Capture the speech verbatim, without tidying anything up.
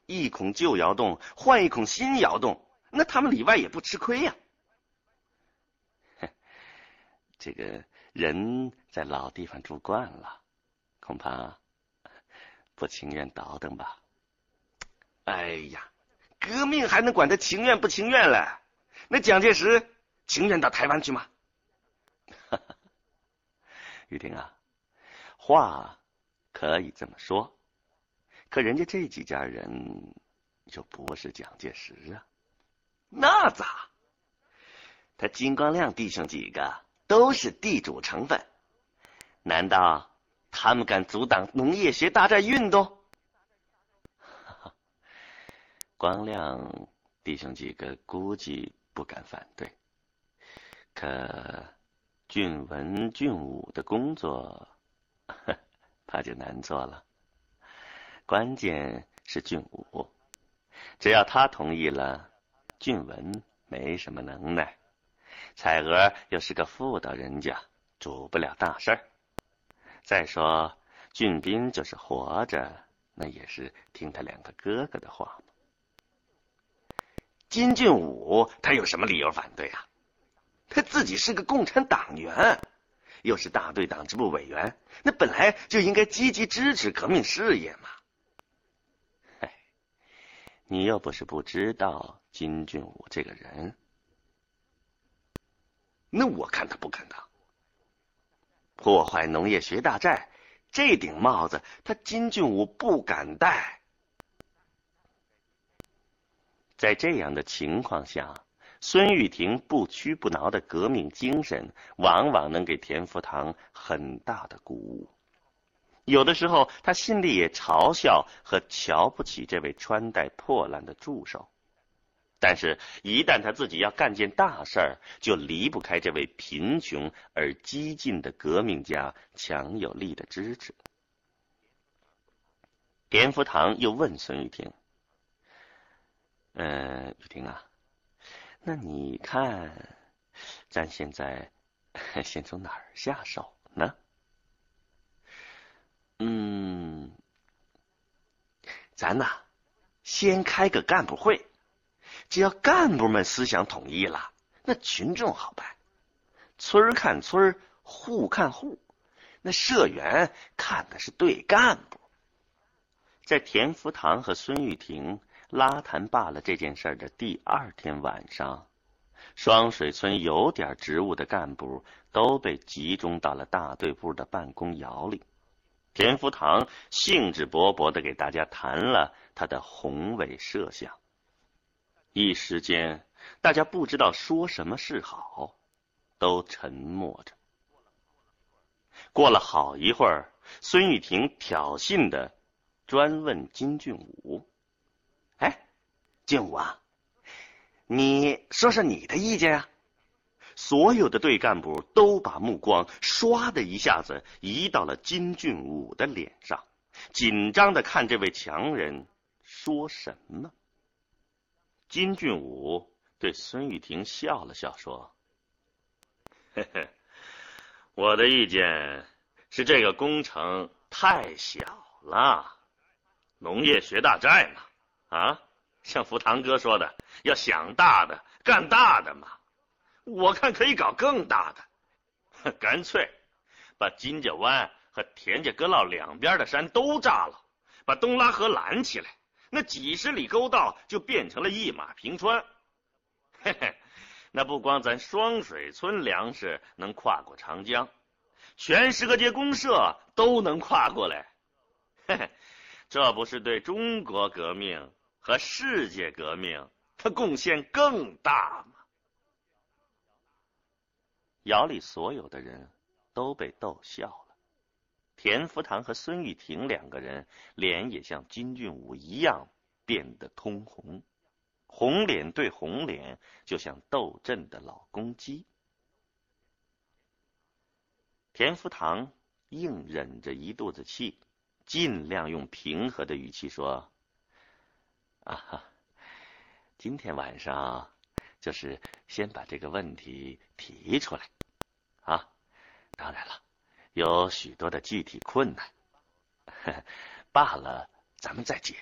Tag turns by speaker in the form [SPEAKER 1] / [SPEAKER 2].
[SPEAKER 1] 一孔旧窑洞换一孔新窑洞，那他们里外也不吃亏呀。这个人在老地方住惯了，恐怕不情愿倒腾吧。哎呀，革命还能管他情愿不情愿了？那蒋介石情愿到台湾去吗？玉婷啊，话可以这么说，可人家这几家人又不是蒋介石啊。那咋？他金光亮弟兄几个都是地主成分，难道他们敢阻挡农业学大战运动？光亮弟兄几个估计不敢反对，可俊文、俊武的工作怕就难做了。关键是俊武，只要他同意了，俊文没什么能耐，彩娥又是个妇道人家，主不了大事儿。再说俊斌就是活着，那也是听他两个哥哥的话嘛。金俊武他有什么理由反对啊？他自己是个共产党员，又是大队党支部委员，那本来就应该积极支持革命事业嘛。哎，你又不是不知道金俊武这个人，那我看他不敢当。破坏农业学大寨，这顶帽子他金俊武不敢戴。在这样的情况下，孙玉婷不屈不挠的革命精神往往能给田福堂很大的鼓舞。有的时候他心里也嘲笑和瞧不起这位穿戴破烂的助手，但是一旦他自己要干件大事儿，就离不开这位贫穷而激进的革命家强有力的支持。田福堂又问孙玉婷，嗯、呃，玉婷啊，那你看咱现在先从哪儿下手呢？嗯，咱呐先开个干部会，只要干部们思想统一了，那群众好办。村看村，户看户，那社员看的是对干部。在田福堂和孙玉婷拉谈罢了这件事的第二天晚上，双水村有点职务的干部都被集中到了大队部的办公窑里。田福堂兴致勃勃地给大家谈了他的宏伟设想。一时间大家不知道说什么是好，都沉默着。过了好一会儿，孙玉婷挑衅地专问金俊武，哎，俊武啊，你说说你的意见啊。所有的队干部都把目光唰的一下子移到了金俊武的脸上，紧张地看这位强人说什么。金俊武对孙玉婷笑了笑说，嘿嘿，我的意见是这个工程太小了，农业学大寨嘛，啊，像福堂哥说的，要想大的干大的嘛。我看可以搞更大的，干脆把金家湾和田家阁老两边的山都炸了，把东拉河拦起来，那几十里沟道就变成了一马平川。嘿嘿，那不光咱双水村粮食能跨过长江，全十个街公社都能跨过来。嘿嘿，这不是对中国革命和世界革命它贡献更大吗？窑里所有的人都被逗笑了，田福堂和孙玉婷两个人脸也像金俊武一样变得通红，红脸对红脸，就像斗阵的老公鸡。田福堂硬忍着一肚子气，尽量用平和的语气说，啊，今天晚上就是先把这个问题提出来啊，当然了，有许多的具体困难，呵呵，罢了咱们再解